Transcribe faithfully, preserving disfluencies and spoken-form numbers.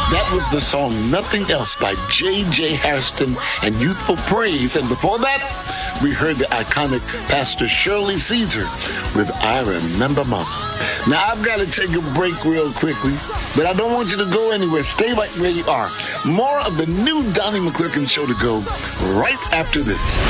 That was the song Nothing Else by J J Hairston and Youthful Praise. And before that, we heard the iconic Pastor Shirley Caesar with I Remember Mama. Now, I've got to take a break real quickly, but I don't want you to go anywhere. Stay right where you are. More of the new Donnie McClurkin Show to go right after this.